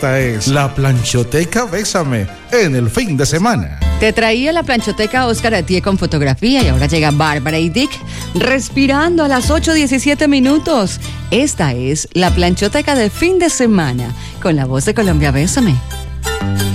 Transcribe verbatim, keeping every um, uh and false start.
Esta es la Planchoteca Bésame en el fin de semana. Te traía la Planchoteca Oscar Atié con fotografía y ahora llega Bárbara y Dick respirando a las ocho diecisiete minutos. Esta es la Planchoteca de fin de semana con la voz de Colombia Bésame.